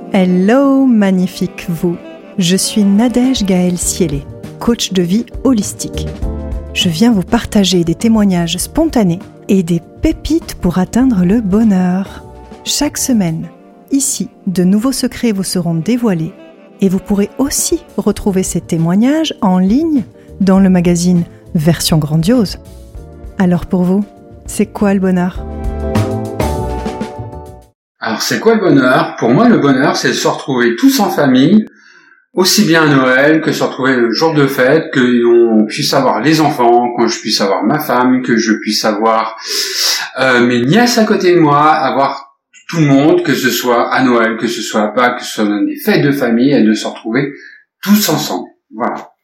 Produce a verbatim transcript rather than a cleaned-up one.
Hello, magnifique vous. Je suis Nadège Gaël Siélé, coach de vie holistique. Je viens vous partager des témoignages spontanés et des pépites pour atteindre le bonheur. Chaque semaine, ici, de nouveaux secrets vous seront dévoilés et vous pourrez aussi retrouver ces témoignages en ligne dans le magazine Version Grandiose. Alors pour vous, c'est quoi le bonheur ? Alors c'est quoi le bonheur ? Pour moi, le bonheur, c'est de se retrouver tous en famille, aussi bien à Noël que se retrouver le jour de fête, qu'on puisse avoir les enfants, que je puisse avoir ma femme, que je puisse avoir euh, mes nièces à côté de moi, avoir tout le monde, que ce soit à Noël, que ce soit à Pâques, que ce soit dans des fêtes de famille, et de se retrouver tous ensemble. Voilà.